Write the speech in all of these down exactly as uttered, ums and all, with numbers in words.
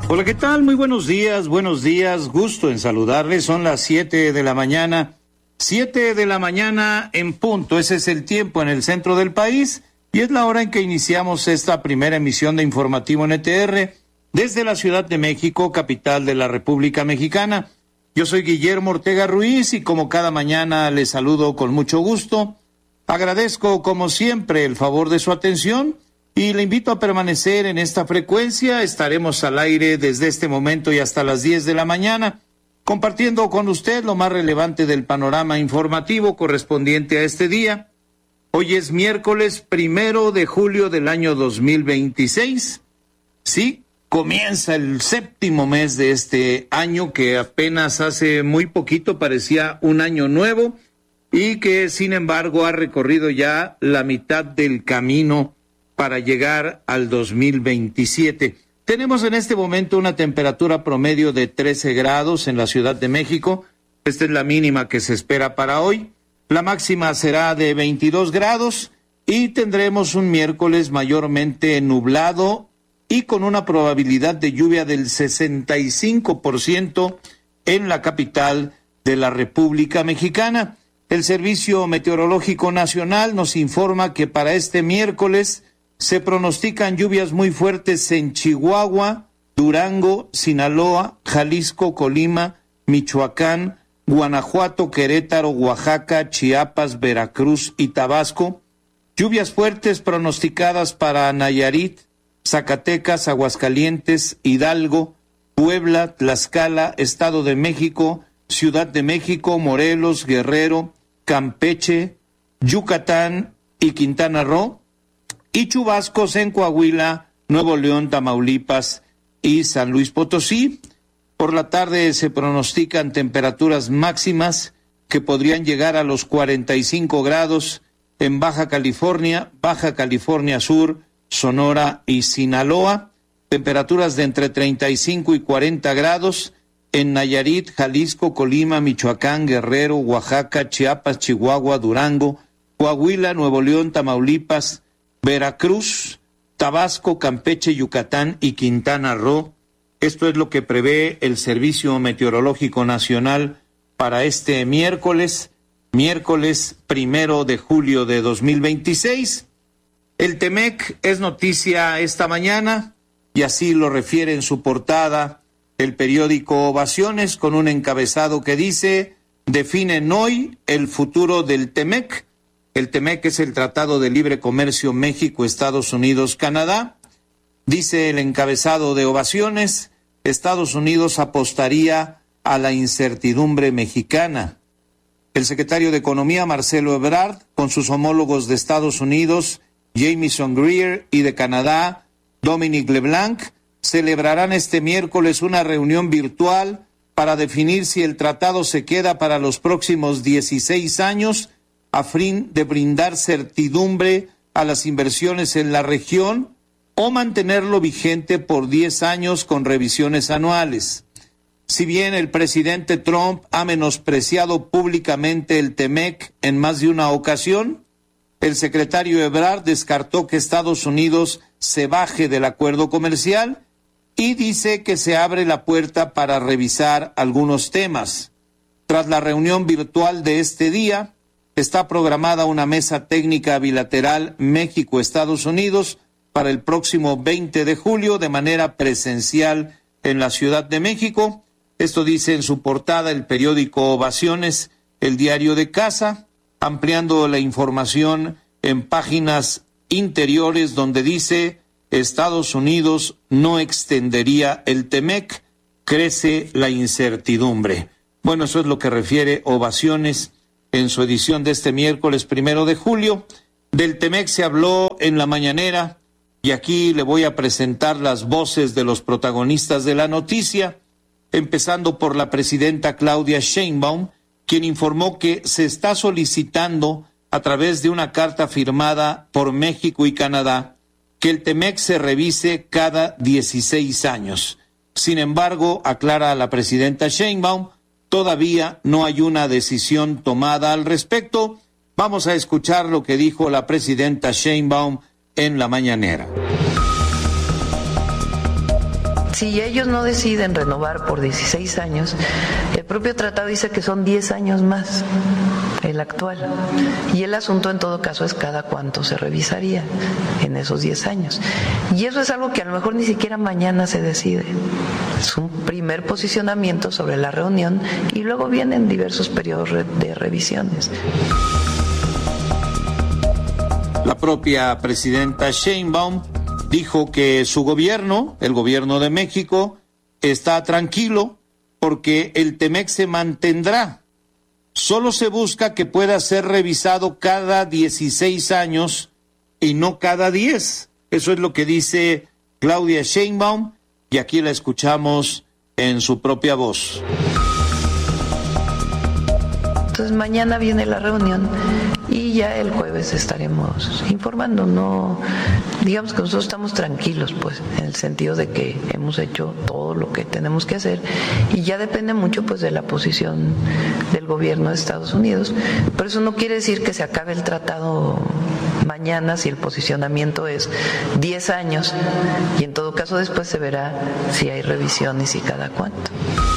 Hola, ¿qué tal? Muy buenos días, buenos días, gusto en saludarles. Son las siete de la mañana, siete de la mañana en punto. Ese es el tiempo en el centro del país y es la hora en que iniciamos esta primera emisión de Informativo N T R desde la Ciudad de México, capital de la República Mexicana. Yo soy Guillermo Ortega Ruiz y como cada mañana les saludo con mucho gusto. Agradezco como siempre el favor de su atención y le invito a permanecer en esta frecuencia. Estaremos al aire desde este momento y hasta las diez de la mañana, compartiendo con usted lo más relevante del panorama informativo correspondiente a este día. Hoy es miércoles primero de julio del año dos mil veintiséis. Sí, comienza el séptimo mes de este año que apenas hace muy poquito parecía un año nuevo y que sin embargo ha recorrido ya la mitad del camino para llegar al dos mil veintisiete. Tenemos en este momento una temperatura promedio de trece grados en la Ciudad de México. Esta es la mínima que se espera para hoy. La máxima será de veintidós grados y tendremos un miércoles mayormente nublado y con una probabilidad de lluvia del sesenta y cinco por ciento en la capital de la República Mexicana. El Servicio Meteorológico Nacional nos informa que para este miércoles se pronostican lluvias muy fuertes en Chihuahua, Durango, Sinaloa, Jalisco, Colima, Michoacán, Guanajuato, Querétaro, Oaxaca, Chiapas, Veracruz y Tabasco. Lluvias fuertes pronosticadas para Nayarit, Zacatecas, Aguascalientes, Hidalgo, Puebla, Tlaxcala, Estado de México, Ciudad de México, Morelos, Guerrero, Campeche, Yucatán y Quintana Roo. Y chubascos en Coahuila, Nuevo León, Tamaulipas y San Luis Potosí. Por la tarde se pronostican temperaturas máximas que podrían llegar a los cuarenta y cinco grados en Baja California, Baja California Sur, Sonora y Sinaloa. Temperaturas de entre treinta y cinco y cuarenta grados en Nayarit, Jalisco, Colima, Michoacán, Guerrero, Oaxaca, Chiapas, Chihuahua, Durango, Coahuila, Nuevo León, Tamaulipas, Veracruz, Tabasco, Campeche, Yucatán y Quintana Roo. Esto es lo que prevé el Servicio Meteorológico Nacional para este miércoles, miércoles primero de julio de dos mil veintiséis. El Temec es noticia esta mañana y así lo refiere en su portada el periódico Ovaciones con un encabezado que dice: definen hoy el futuro del Temec. El Temec es el Tratado de Libre Comercio México, Estados Unidos, Canadá. Dice el encabezado de Ovaciones: Estados Unidos apostaría a la incertidumbre mexicana. El secretario de Economía, Marcelo Ebrard, con sus homólogos de Estados Unidos, Jamieson Greer, y de Canadá, Dominic LeBlanc, celebrarán este miércoles una reunión virtual para definir si el tratado se queda para los próximos dieciséis años a fin de brindar certidumbre a las inversiones en la región o mantenerlo vigente por diez años con revisiones anuales. Si bien el presidente Trump ha menospreciado públicamente el Temec en más de una ocasión, el secretario Ebrard descartó que Estados Unidos se baje del acuerdo comercial y dice que se abre la puerta para revisar algunos temas. Tras la reunión virtual de este día, está programada una mesa técnica bilateral México-Estados Unidos para el próximo veinte de julio de manera presencial en la Ciudad de México. Esto dice en su portada el periódico Ovaciones, el diario de casa, ampliando la información en páginas interiores donde dice: Estados Unidos no extendería el Temec, crece la incertidumbre. Bueno, eso es lo que refiere Ovaciones en su edición de este miércoles primero de julio. Del Temec se habló en la mañanera y aquí le voy a presentar las voces de los protagonistas de la noticia, empezando por la presidenta Claudia Sheinbaum, quien informó que se está solicitando a través de una carta firmada por México y Canadá que el Temec se revise cada dieciséis años. Sin embargo, aclara la presidenta Sheinbaum, todavía no hay una decisión tomada al respecto. Vamos a escuchar lo que dijo la presidenta Sheinbaum en la mañanera. si ellos no deciden renovar por dieciséis años, el propio tratado dice que son diez años más, el actual. Y el asunto en todo caso es cada cuánto se revisaría en esos diez años. Y eso es algo que a lo mejor ni siquiera mañana se decide. Es un primer posicionamiento sobre la reunión y luego vienen diversos periodos de revisiones. La propia presidenta Sheinbaum dijo que su gobierno, el gobierno de México, está tranquilo porque el T-M E C se mantendrá. Solo se busca que pueda ser revisado cada dieciséis años y no cada diez. Eso es lo que dice Claudia Sheinbaum y aquí la escuchamos en su propia voz. Entonces mañana viene la reunión y ya el jueves estaremos informando. No, digamos que nosotros estamos tranquilos, pues, en el sentido de que hemos hecho todo lo que tenemos que hacer y ya depende mucho, pues, de la posición del gobierno de Estados Unidos. Pero eso no quiere decir que se acabe el tratado mañana si el posicionamiento es diez años y en todo caso después se verá si hay revisiones y cada cuánto.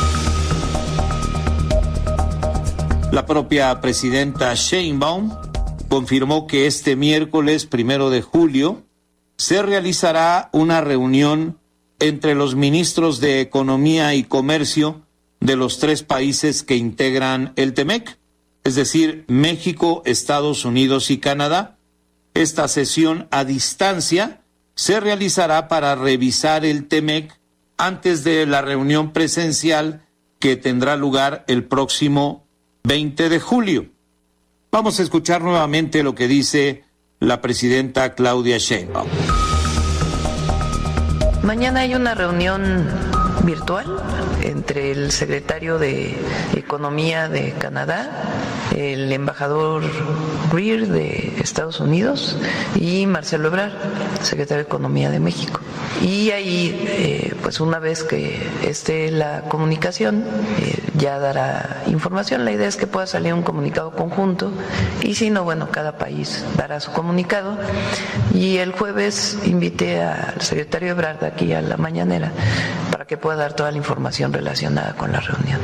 La propia presidenta Sheinbaum confirmó que este miércoles primero de julio se realizará una reunión entre los ministros de Economía y Comercio de los tres países que integran el T M E C, es decir, México, Estados Unidos y Canadá. Esta sesión a distancia se realizará para revisar el T M E C antes de la reunión presencial que tendrá lugar el próximo veinte de julio. Vamos a escuchar nuevamente lo que dice la presidenta Claudia Sheinbaum. Mañana hay una reunión virtual entre el secretario de Economía de Canadá, el embajador Greer de Estados Unidos y Marcelo Ebrard, secretario de Economía de México. Y ahí, eh, pues una vez que esté la comunicación, eh, ya dará información. La idea es que pueda salir un comunicado conjunto y si no, bueno, cada país dará su comunicado. Y el jueves invité al secretario Ebrard aquí a la mañanera para que pueda dar toda la información relacionada con la reunión.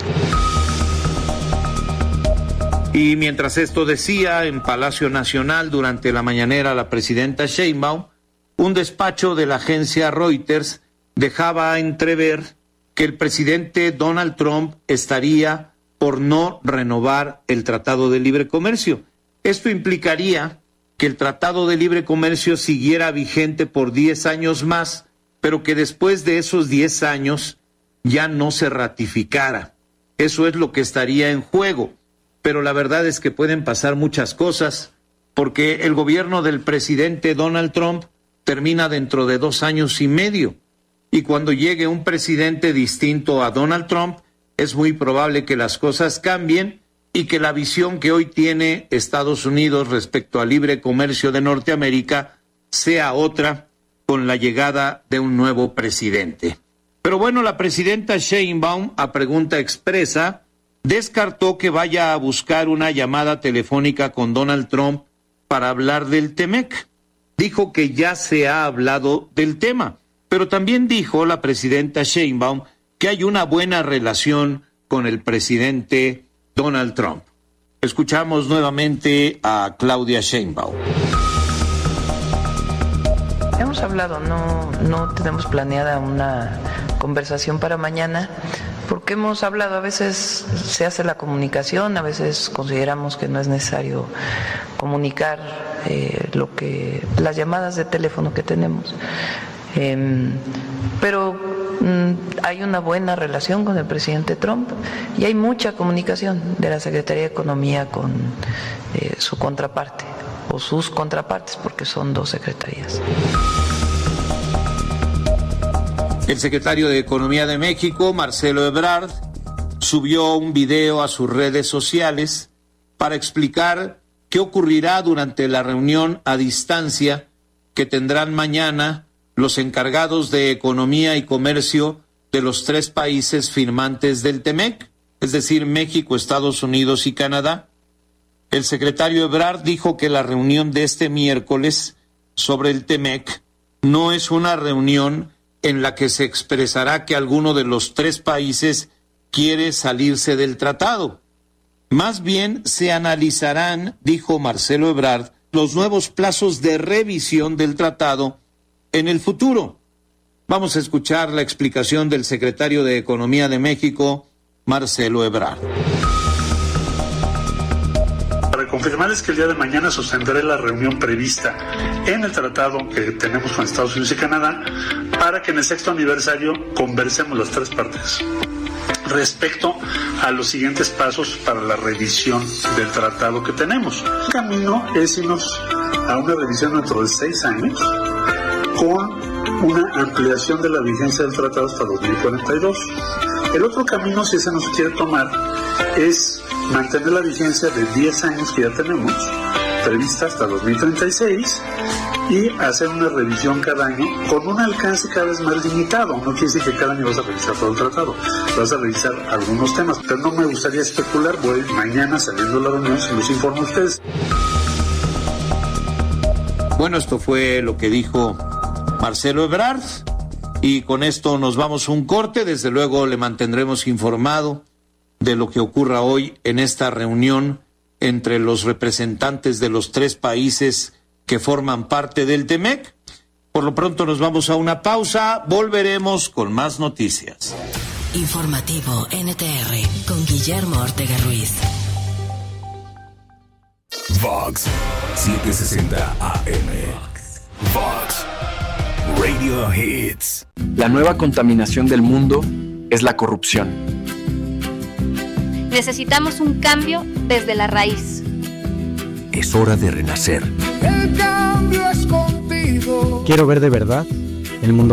Y mientras esto decía, en Palacio Nacional, durante la mañanera, la presidenta Sheinbaum, un despacho de la agencia Reuters dejaba entrever que el presidente Donald Trump estaría por no renovar el Tratado de Libre Comercio. Esto implicaría que el Tratado de Libre Comercio siguiera vigente por diez años más, pero que después de esos diez años ya no se ratificara. Eso es lo que estaría en juego. Pero la verdad es que pueden pasar muchas cosas, porque el gobierno del presidente Donald Trump termina dentro de dos años y medio. Y cuando llegue un presidente distinto a Donald Trump, es muy probable que las cosas cambien y que la visión que hoy tiene Estados Unidos respecto al libre comercio de Norteamérica sea otra con la llegada de un nuevo presidente. Pero bueno, la presidenta Sheinbaum, a pregunta expresa, descartó que vaya a buscar una llamada telefónica con Donald Trump para hablar del T M E C. Dijo que ya se ha hablado del tema, pero también dijo la presidenta Sheinbaum que hay una buena relación con el presidente Donald Trump. Escuchamos nuevamente a Claudia Sheinbaum. Hemos hablado, no, no tenemos planeada una conversación para mañana, porque hemos hablado, a veces se hace la comunicación, a veces consideramos que no es necesario comunicar eh, lo que las llamadas de teléfono que tenemos. Eh, pero mm, hay una buena relación con el presidente Trump y hay mucha comunicación de la Secretaría de Economía con eh, su contraparte o sus contrapartes, porque son dos secretarías. El secretario de Economía de México, Marcelo Ebrard, subió un video a sus redes sociales para explicar qué ocurrirá durante la reunión a distancia que tendrán mañana los encargados de Economía y Comercio de los tres países firmantes del T M E C, es decir, México, Estados Unidos y Canadá. El secretario Ebrard dijo que la reunión de este miércoles sobre el T M E C no es una reunión en la que se expresará que alguno de los tres países quiere salirse del tratado. Más bien se analizarán, dijo Marcelo Ebrard, los nuevos plazos de revisión del tratado en el futuro. Vamos a escuchar la explicación del secretario de Economía de México, Marcelo Ebrard. Para confirmarles que el día de mañana sostendré la reunión prevista en el tratado que tenemos con Estados Unidos y Canadá para que en el sexto aniversario conversemos las tres partes respecto a los siguientes pasos para la revisión del tratado que tenemos. El camino es irnos a una revisión dentro de seis años con una ampliación de la vigencia del tratado hasta dos mil cuarenta y dos. El otro camino, si se nos quiere tomar, es mantener la vigencia de diez años que ya tenemos, prevista hasta dos mil treinta y seis, y hacer una revisión cada año con un alcance cada vez más limitado. No quiere decir que cada año vas a revisar todo el tratado, vas a revisar algunos temas, pero no me gustaría especular. Voy mañana saliendo de la reunión, se los informo a ustedes. Bueno, esto fue lo que dijo Marcelo Ebrard, y con esto nos vamos a un corte. Desde luego le mantendremos informado de lo que ocurra hoy en esta reunión entre los representantes de los tres países que forman parte del T-MEC. Por lo pronto nos vamos a una pausa, volveremos con más noticias. Informativo N T R con Guillermo Ortega Ruiz. Vox setecientos sesenta A M. Vox Radio Hits. La nueva contaminación del mundo es la corrupción. Necesitamos un cambio desde la raíz. Es hora de renacer. El cambio es contigo. Quiero ver de verdad el mundo